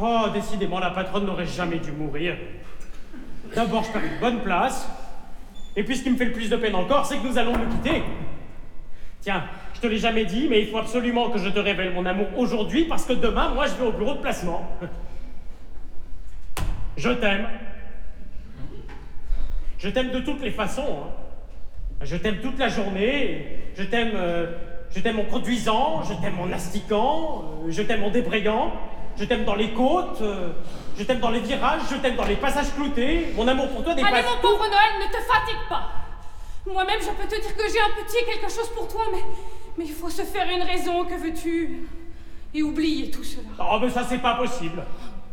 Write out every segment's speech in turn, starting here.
Oh, décidément, la patronne n'aurait jamais dû mourir. D'abord, je perds une bonne place. Et puis, ce qui me fait le plus de peine encore, c'est que nous allons nous quitter. Tiens, je te l'ai jamais dit, mais il faut absolument que je te révèle mon amour aujourd'hui, parce que demain, moi, je vais au bureau de placement. Je t'aime. Je t'aime de toutes les façons. Hein. Je t'aime toute la journée. Je t'aime en conduisant, je t'aime en astiquant, je t'aime en débrayant, je t'aime dans les côtes, je t'aime dans les virages, je t'aime dans les passages cloutés. Mon amour pour toi dépasse. Allez, mon pauvre Noël, ne te fatigue pas. Moi-même, je peux te dire que j'ai un petit quelque chose pour toi, mais il faut se faire une raison, que veux-tu? Et oublier tout cela. Oh, mais ça, c'est pas possible.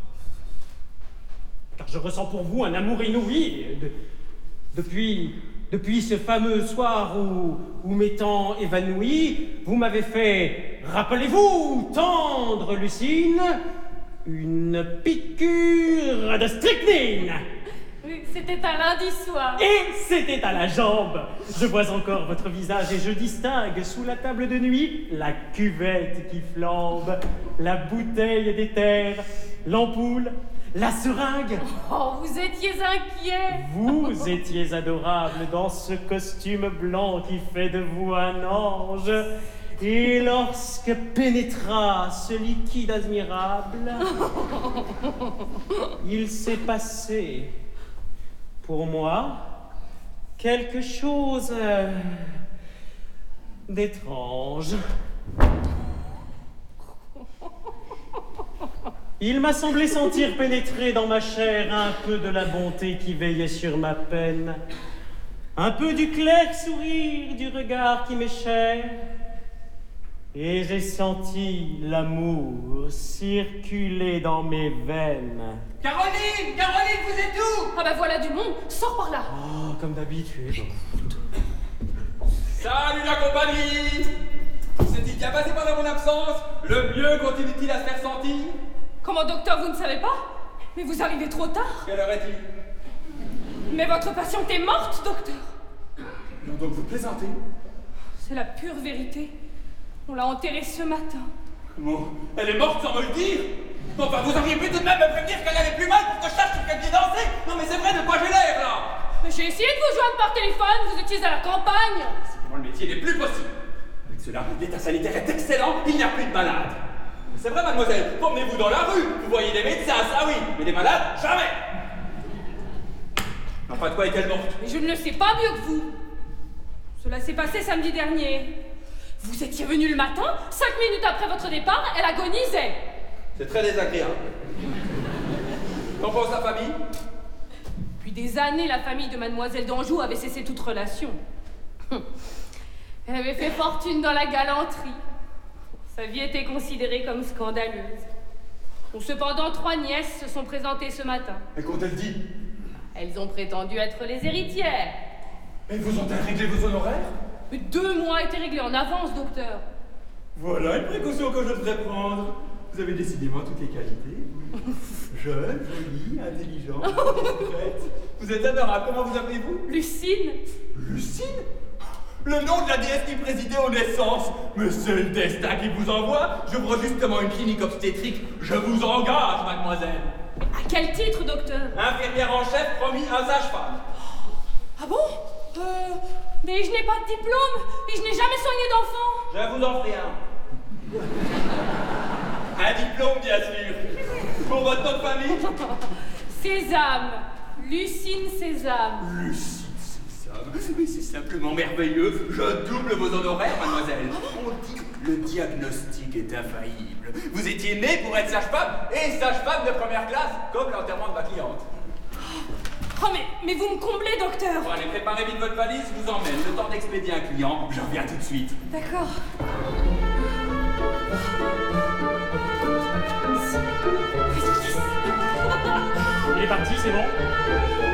Car je ressens pour vous un amour inouï. Depuis ce fameux soir où m'étant évanoui, vous m'avez fait, rappelez-vous, tendre Lucine, une piqûre de strychnine. Oui, c'était un lundi soir. Et c'était à la jambe. Je vois encore votre visage et je distingue sous la table de nuit la cuvette qui flambe, la bouteille d'éther, l'ampoule, la seringue. Oh, vous étiez inquiet. Vous étiez adorable dans ce costume blanc qui fait de vous un ange. Et lorsque pénétra ce liquide admirable, il s'est passé pour moi quelque chose d'étrange. Il m'a semblé sentir pénétrer dans ma chair un peu de la bonté qui veillait sur ma peine, un peu du clair sourire du regard qui m'est cher, et j'ai senti l'amour circuler dans mes veines. Caroline, Caroline, vous êtes où? Ah bah voilà du monde, sors par là. Oh, comme d'habitude. Salut la compagnie! S'est-il bien passé pendant mon absence? Le mieux continue-t-il à se faire sentir? Comment, docteur, vous ne savez pas? Mais vous arrivez trop tard. Quelle heure est-il? Mais votre patiente est morte, docteur. Non, donc vous plaisantez? C'est la pure vérité. On l'a enterrée ce matin. Comment? Elle est morte sans me le dire? Non, enfin, vous auriez pu tout de même me prévenir qu'elle allait plus mal pour que je sache sur quel pied danser. Non, mais c'est vrai, de quoi j'ai l'air, là? Mais j'ai essayé de vous joindre par téléphone, vous étiez à la campagne. Moi, le métier n'est plus possible. Avec cela, l'état sanitaire est excellent, il n'y a plus de malades. C'est vrai, mademoiselle, promenez-vous dans la rue, vous voyez des médecins, ça oui, mais des malades, jamais. Enfin, de quoi est-elle morte? Mais je ne le sais pas mieux que vous. Cela s'est passé samedi dernier. Vous étiez venu le matin, 5 minutes après votre départ, elle agonisait. C'est très désagréable. Qu'en pense la famille? Depuis des années, la famille de mademoiselle d'Anjou avait cessé toute relation. Elle avait fait fortune dans la galanterie. Sa vie était considérée comme scandaleuse. Bon, cependant, 3 nièces se sont présentées ce matin. Et qu'ont-elles dit? Elles ont prétendu être les héritières. Et vous ont-elles réglé vos honoraires? Mais 2 mois étaient réglés en avance, docteur. Voilà une précaution que je devrais prendre. Vous avez décidément toutes les qualités. Jeune, jolie, intelligente, discrète. Vous êtes adorable. Comment vous appelez-vous? Lucine. Lucine? Le nom de la déesse qui présidait aux naissances. Mais c'est le destin qui vous envoie. J'ouvre justement une clinique obstétrique. Je vous engage, mademoiselle. Mais à quel titre, docteur? Infirmière en chef, promis un sage-femme. Ah bon? Mais je n'ai pas de diplôme et je n'ai jamais soigné d'enfant. Je vous en ferai un. Un diplôme, bien sûr. Pour votre nom de famille? Sésame. Lucine Sésame. Lucine Sésame. Mais c'est simplement merveilleux. Je double vos honoraires, mademoiselle. On dit le diagnostic est infaillible. Vous étiez née pour être sage-femme et sage-femme de première classe, comme l'enterrement de ma cliente. Oh, mais vous me comblez, docteur. Bon, allez, préparez vite votre valise, je vous emmène. Le temps d'expédier un client, je reviens tout de suite. D'accord. Il est parti, c'est bon?